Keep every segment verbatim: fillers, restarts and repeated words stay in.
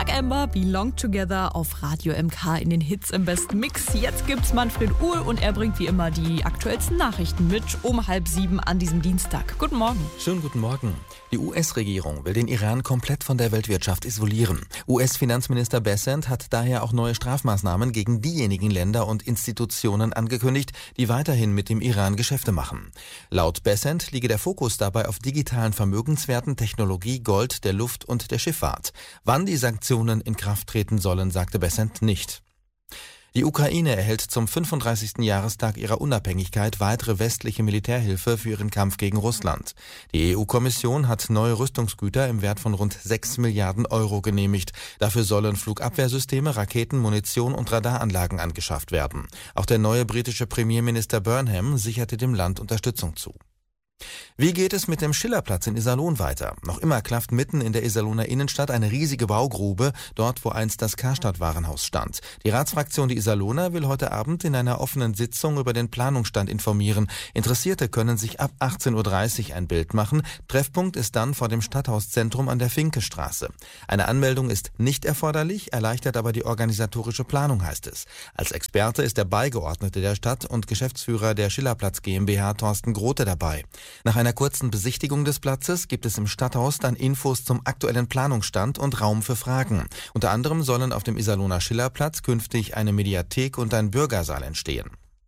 Mark Amber, Belong Together auf Radio M K in den Hits im besten Mix. Jetzt gibt's Manfred Uhl und er bringt wie immer die aktuellsten Nachrichten mit um halb sieben an diesem Dienstag. Guten Morgen. Schönen guten Morgen. Die U S-Regierung will den Iran komplett von der Weltwirtschaft isolieren. U S-Finanzminister Bessent hat daher auch neue Strafmaßnahmen gegen diejenigen Länder und Institutionen angekündigt, die weiterhin mit dem Iran Geschäfte machen. Laut Bessent liege der Fokus dabei auf digitalen Vermögenswerten, Technologie, Gold, der Luft und der Schifffahrt. Wann die Sanktionen in Kraft treten sollen, sagte Bessent nicht. Die Ukraine erhält zum fünfunddreißigsten Jahrestag ihrer Unabhängigkeit weitere westliche Militärhilfe für ihren Kampf gegen Russland. Die E U-Kommission hat neue Rüstungsgüter im Wert von rund sechs Milliarden Euro genehmigt. Dafür sollen Flugabwehrsysteme, Raketen, Munition und Radaranlagen angeschafft werden. Auch der neue britische Premierminister Burnham sicherte dem Land Unterstützung zu. Wie geht es mit dem Schillerplatz in Iserlohn weiter? Noch immer klafft mitten in der Iserlohner Innenstadt eine riesige Baugrube, dort wo einst das Karstadt-Warenhaus stand. Die Ratsfraktion Die Iserlohner will heute Abend in einer offenen Sitzung über den Planungsstand informieren. Interessierte können sich ab achtzehn Uhr dreißig ein Bild machen. Treffpunkt ist dann vor dem Stadthauszentrum an der Finkestraße. Eine Anmeldung ist nicht erforderlich, erleichtert aber die organisatorische Planung, heißt es. Als Experte ist der Beigeordnete der Stadt und Geschäftsführer der Schillerplatz GmbH Thorsten Grote dabei. Nach einer kurzen Besichtigung des Platzes gibt es im Stadthaus dann Infos zum aktuellen Planungsstand und Raum für Fragen. Unter anderem sollen auf dem Iserlohner Schillerplatz künftig eine Mediathek und ein Bürgersaal entstehen.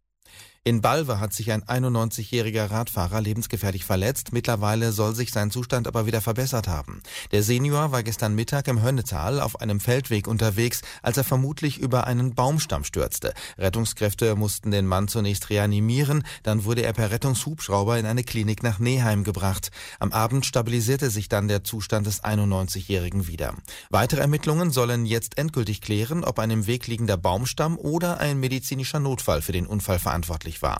In Balve hat sich ein einundneunzigjähriger Radfahrer lebensgefährlich verletzt. Mittlerweile soll sich sein Zustand aber wieder verbessert haben. Der Senior war gestern Mittag im Hönnetal auf einem Feldweg unterwegs, als er vermutlich über einen Baumstamm stürzte. Rettungskräfte mussten den Mann zunächst reanimieren, dann wurde er per Rettungshubschrauber in eine Klinik nach Neheim gebracht. Am Abend stabilisierte sich dann der Zustand des einundneunzigjährigen wieder. Weitere Ermittlungen sollen jetzt endgültig klären, ob ein im Weg liegender Baumstamm oder ein medizinischer Notfall für den Unfall verantwortlich war.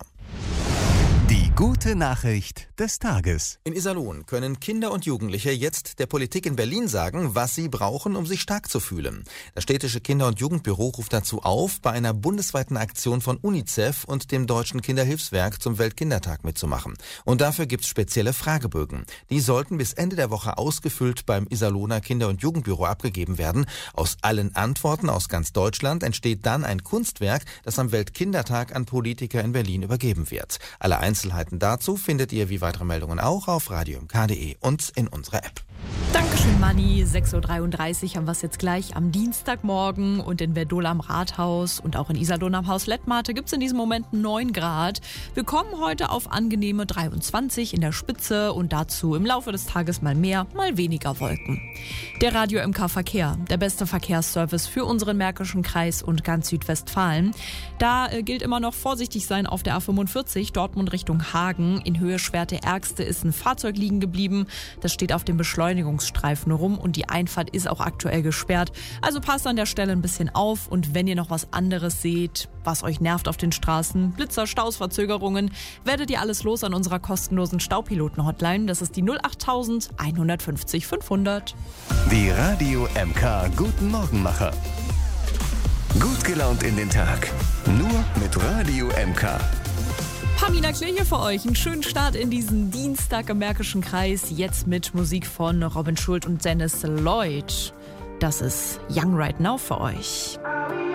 Die gute Nachricht des Tages. In Iserlohn können Kinder und Jugendliche jetzt der Politik in Berlin sagen, was sie brauchen, um sich stark zu fühlen. Das städtische Kinder- und Jugendbüro ruft dazu auf, bei einer bundesweiten Aktion von UNICEF und dem Deutschen Kinderhilfswerk zum Weltkindertag mitzumachen. Und dafür gibt's spezielle Fragebögen. Die sollten bis Ende der Woche ausgefüllt beim Iserlohner Kinder- und Jugendbüro abgegeben werden. Aus allen Antworten aus ganz Deutschland entsteht dann ein Kunstwerk, das am Weltkindertag an Politiker in Berlin übergeben wird. Alle Einzelheiten dazu findet ihr wie weitere Meldungen auch auf radio m k punkt d e und in unserer App. Dankeschön, Manni. sechs Uhr dreiunddreißig haben wir es jetzt gleich am Dienstagmorgen und in Verdol am Rathaus und auch in Iserlohn am Haus Lettmate gibt es in diesem Moment neun Grad. Wir kommen heute auf angenehme dreiundzwanzig in der Spitze und dazu im Laufe des Tages mal mehr, mal weniger Wolken. Der Radio M K Verkehr, der beste Verkehrsservice für unseren Märkischen Kreis und ganz Südwestfalen. Da äh, gilt immer noch vorsichtig sein auf der A fünfundvierzig, Dortmund Richtung Hagen. In Höhe Schwerte-Ärgste ist ein Fahrzeug liegen geblieben. Das steht auf dem Beschleunigungsstreifen rum und die Einfahrt ist auch aktuell gesperrt. Also passt an der Stelle ein bisschen auf und wenn ihr noch was anderes seht, was euch nervt auf den Straßen, Blitzer, Staus, Verzögerungen, werdet ihr alles los an unserer kostenlosen Staupiloten-Hotline. Das ist die null acht eins eins fünf null fünfhundert. Die Radio M K Guten Morgenmacher. Gut gelaunt in den Tag. Nur mit Radio M K. Pamina Klee für euch. Einen schönen Start in diesen Dienstag im Märkischen Kreis. Jetzt mit Musik von Robin Schulz und Dennis Lloyd. Das ist Young Right Now für euch.